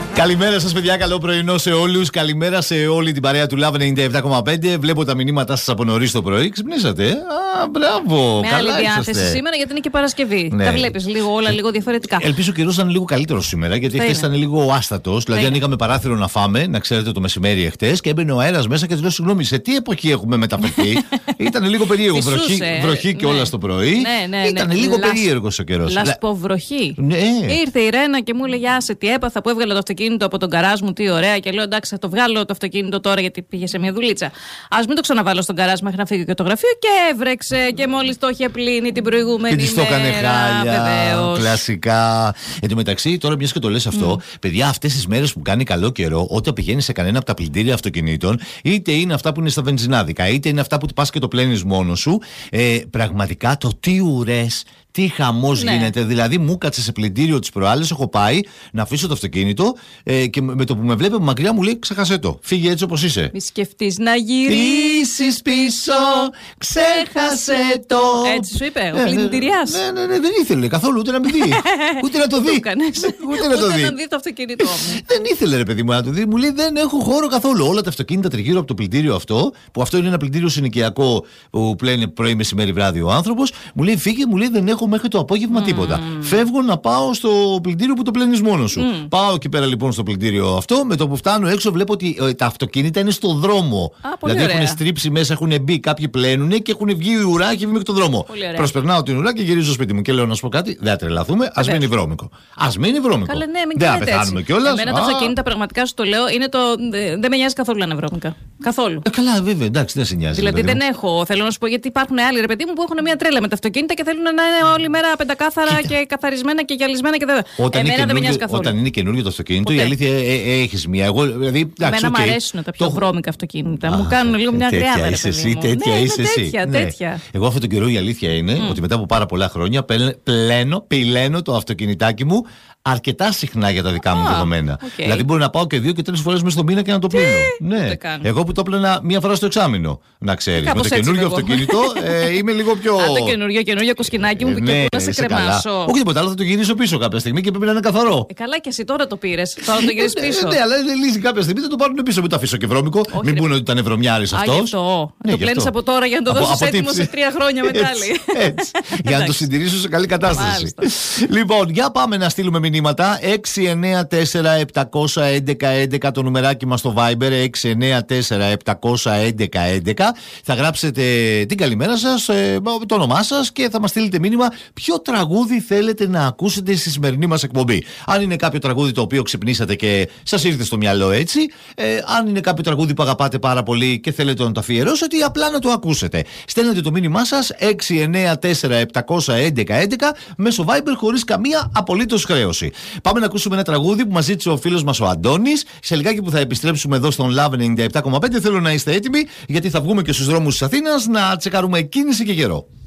Καλημέρα σας, παιδιά. Καλό πρωινό σε όλους. Καλημέρα σε όλη την παρέα του Love 97,5. Βλέπω τα μηνύματά σας από νωρίς το πρωί. Ξυπνήσατε. Μπράβο. Με άλλη διάθεση σήμερα, γιατί είναι και Παρασκευή. Ναι. Τα βλέπεις όλα λίγο διαφορετικά. Ελπίζω ο καιρός να είναι λίγο καλύτερο σήμερα, γιατί χθες ήταν λίγο άστατος. Δηλαδή, ανοίγαμε παράθυρο να φάμε, να ξέρετε, το μεσημέρι εχθές και έμπαινε ο αέρας μέσα και του λέω συγγνώμη, σε τι εποχή έχουμε μεταφερθεί. Ήταν λίγο περίεργο. Βροχή και όλα το πρωί. Ήταν λίγο περίεργος ο καιρός. Λασποβροχή. Ήρθε η Ρένα και μου έλεγε άσε τι έπαθα που έβγαλα το αυτοκίνητο από τον γκαράζ μου, τι ωραία. Και λέω εντάξει, θα το βγάλω το αυτοκίνητο τώρα γιατί πήγε σε μια δουλίτσα. Ας μην το ξαναβάλω στον γκαράζ μέχρι να φύγει και το γραφείο. Και έβρεξε και μόλις το είχε πλύνει την προηγούμενη μέρα. Και της το έκανε χάλια. Κλασικά. Εν τω μεταξύ, τώρα μιας και το λες αυτό, παιδιά, αυτές τις μέρες που κάνει καλό καιρό, όταν πηγαίνεις σε κανένα από τα πλυντήρια αυτοκινήτων, είτε είναι αυτά που είναι στα βενζινάδικα, είτε είναι αυτά που πας και το πλένεις μόνος σου, πραγματικά το τι ουρές. Τι χαμός γίνεται. Δηλαδή, μου κάτσε σε πλυντήριο τις προάλλες. Έχω πάει να αφήσω το αυτοκίνητο και με το που με βλέπει από μακριά μου λέει: ξέχασέ το. Φύγε έτσι όπως είσαι. Μη σκεφτείς να γυρίσεις πίσω. Ξέχασέ το. Έτσι σου είπε ο πλυντηριάς. Ναι, δεν ήθελε καθόλου ούτε να με δει. Ούτε να το δει. Ούτε να δει το αυτοκίνητό μου. Δεν ήθελε, ρε παιδί μου, να το δει. Μου λέει: δεν έχω χώρο καθόλου. Όλα τα αυτοκίνητα τριγύρω από το πλυντήριο αυτό, που αυτό είναι ένα πλυντήριο συνοικιακό που πλένει πρωί, μεσημέρι, βράδυ ο άνθρωπος, μου λέει: φύγε, μου λέει: δεν έχω μέχρι το απόγευμα τίποτα. Φεύγω να πάω στο πλυντήριο που το πλένεις μόνος σου. Πάω εκεί πέρα λοιπόν στο πλυντήριο αυτό. Με το που φτάνω έξω βλέπω ότι τα αυτοκίνητα είναι στο δρόμο. Δηλαδή έχουν στρίψει μέσα, έχουν μπει, κάποιοι πλένουνε και έχουν βγει η ουρά και βγει μέχρι το δρόμο. Προσπερνάω την ουρά και γυρίζω στο σπίτι μου και λέω να σου πω κάτι, δεν θα τρελαθούμε, ας μείνει βρώμικο. Ας μείνει βρώμικο. Καλά, ναι, μην δεν θα πεθάνουμε κιόλας. Εμένα τα αυτοκίνητα πραγματικά σου το λέω, είναι το. Δεν με νοιάζει καθόλου να είναι βρώμικα. Καθόλου. Καλά, βέβαια, εντάξει, δεν σε νοιάζει. Δηλαδή δεν έχω, θέλω να σου πω, γιατί υπάρχουν άλλοι ρε παιδί μου που έχουν μια τρέλα με τα αυτοκίνητα και θέλουν να είναι όλη μέρα πεντακάθαρα και καθαρισμένα και γυαλισμένα και δεν. Εμένα δεν με νοιάζει καθόλου. Όταν είναι καινούργιο το αυτοκίνητο, η αλήθεια έχεις μία. Εγώ, δηλαδή, εμένα μου αρέσουν τα πιο βρώμικα αυτοκίνητα. Μου κάνουν λίγο μια γριάδα. Τέτοια είσαι εσύ. Εγώ αυτόν τον καιρό η αλήθεια είναι ότι μετά από πάρα πολλά χρόνια πηλαίνω το αυτοκινητάκι μου αρκετά συχνά για τα δικά μου δεδομένα. Δηλαδή μπορεί να πάω και 2 και 3 φορές μέσα στο μήνα και να το πλύνω. Ναι. Εγώ που το έπλαινα μία φορά στο εξάμηνο, να ξέρεις. Με το καινούργιο αυτοκίνητο είμαι λίγο πιο. Το καινούργιο κοσκινάκι μου και να σε κρεμάσω. Όχι τίποτα άλλο, θα το γυρίσω πίσω κάποια στιγμή και πρέπει να είναι καθαρό. Καλά και εσύ τώρα το πήρες. Τώρα το γυρίσει πίσω. Ναι, αλλά δεν λύσει κάποια στιγμή, θα το πάρουν πίσω. Μην το αφήσω και βρώμικο. Μην πούνε ότι ήταν βρωμιάρης αυτός. Το πλένεις από τώρα για να το δώσεις έτοιμο σε 3 χρόνια μετά. Για να το συντηρήσω σε καλή κατάσταση. Λοιπόν, για πάμε να στείλουμε μηνύματα. 694-711-11 το νουμεράκι μας στο Viber. 694-711-11. Θα γράψετε την καλημέρα σας, το όνομά σας και θα μας στείλετε μήνυμα ποιο τραγούδι θέλετε να ακούσετε στη σημερινή μας εκπομπή. Αν είναι κάποιο τραγούδι το οποίο ξυπνήσατε και σας ήρθε στο μυαλό έτσι, αν είναι κάποιο τραγούδι που αγαπάτε πάρα πολύ και θέλετε να το αφιερώσετε ή απλά να το ακούσετε. Στέλνετε το μήνυμά σας 694-711-11 μέσω Viber χωρίς καμία απολύτως χρέωση. Πάμε να ακούσουμε ένα τραγούδι που μας ζήτησε ο φίλος μας ο Αντώνης. Σε λιγάκι που θα επιστρέψουμε εδώ στον Love 97,5 θέλω να είστε έτοιμοι γιατί θα βγούμε και στους δρόμους της Αθήνας να τσεκάρουμε κίνηση και καιρό.